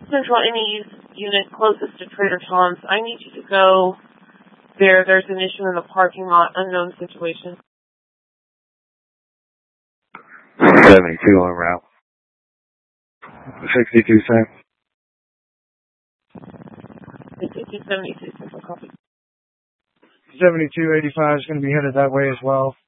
Central NE's unit closest to Trader Tom's. I need you to go there. There's an issue in the parking lot. Unknown situation. 72 on route. 62 cents. 7272 Central copy. 7285 is going to be headed that way as well.